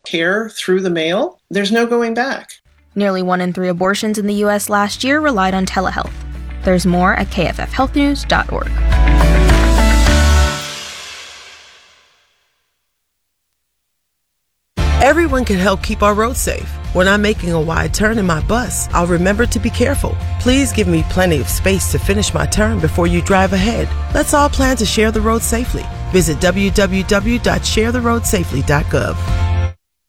care through the mail, there's no going back. Nearly 1 in 3 abortions in the U.S. last year relied on telehealth. There's more at kffhealthnews.org. Everyone can help keep our roads safe. When I'm making a wide turn in my bus, I'll remember to be careful. Please give me plenty of space to finish my turn before you drive ahead. Let's all plan to share the road safely. Visit www.sharetheroadsafely.gov.